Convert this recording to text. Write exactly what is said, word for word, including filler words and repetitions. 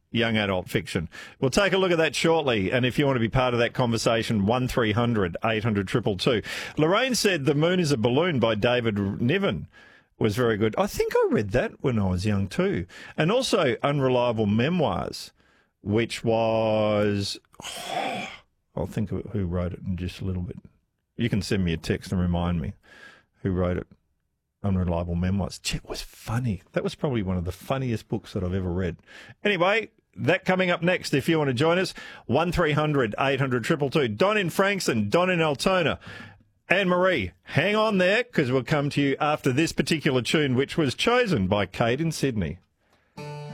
young adult fiction. We'll take a look at that shortly, and if you want to be part of that conversation, one three hundred eight hundred two two two. Lorraine said The Moon is a Balloon by David Niven was very good. I think I read that when I was young too. And also Unreliable Memoirs, which was... Oh, I'll think of who wrote it in just a little bit. You can send me a text and remind me who wrote it. Unreliable Memoirs. Gee, it was funny. That was probably one of the funniest books that I've ever read. Anyway, that coming up next, if you want to join us, one three hundred eight hundred two two two. Don in Frankston, Don in Altona. Anne-Marie, hang on there, because we'll come to you after this particular tune, which was chosen by Kate in Sydney.